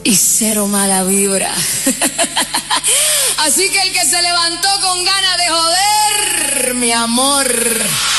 y cero mala vibra. Así que el que se levantó con ganas de joder, mi amor,